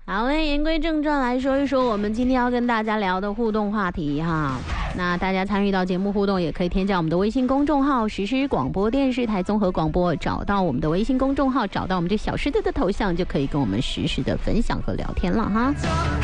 好嘞，言归正传，来说一说我们今天要跟大家聊的互动话题哈。那大家参与到节目互动，也可以添加我们的微信公众号实时广播电视台综合广播，找到我们的微信公众号，找到我们这小狮子的头像，就可以跟我们实时的分享和聊天了哈。